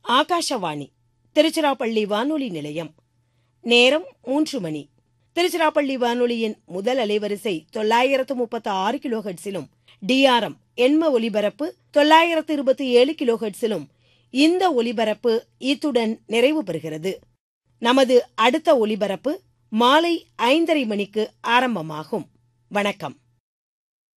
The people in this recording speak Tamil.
ஆகாஷவாணி திருச்சிராப்பள்ளி வானொலி நிலையம். நேரம் 3 மணி. திருச்சிராப்பள்ளி வானொலியின் முதல் அலைவரிசை 936 கிலோஹெர்ட்ஸிலும் டிஆர்எம் எண்ம ஒலிபரப்பு 927 கிலோஹெர்ட்ஸிலும் இந்த ஒலிபரப்பு இத்துடன் நிறைவு பெறுகிறது. நமது அடுத்த ஒலிபரப்பு மாலை 5:30 மணிக்கு ஆரம்பமாகும். வணக்கம்.